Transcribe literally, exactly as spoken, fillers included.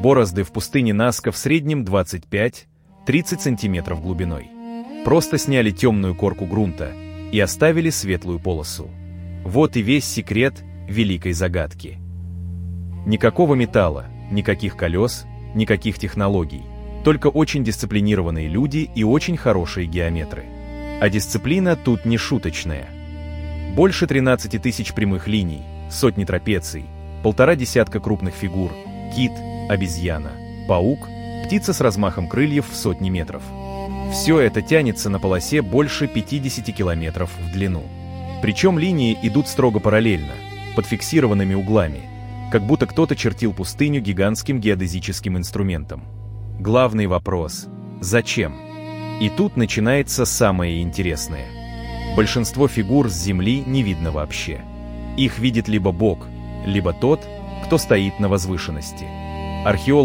Борозды в пустыне Наска в среднем двадцать пять — тридцать сантиметров глубиной. Просто сняли темную корку грунта и оставили светлую полосу. Вот и весь секрет великой загадки. Никакого металла, никаких колес, никаких технологий. Только очень дисциплинированные люди и очень хорошие геометры. А дисциплина тут не шуточная. Больше тринадцати тысяч прямых линий, сотни трапеций, полтора десятка крупных фигур, кит, обезьяна, паук, птица с размахом крыльев в сотни метров. Все это тянется на полосе больше пятидесяти километров в длину. Причем линии идут строго параллельно, под фиксированными углами, как будто кто-то чертил пустыню гигантским геодезическим инструментом. Главный вопрос – зачем? И тут начинается самое интересное. Большинство фигур с Земли не видно вообще. Их видит либо Бог, либо тот, кто стоит на возвышенности. Археологи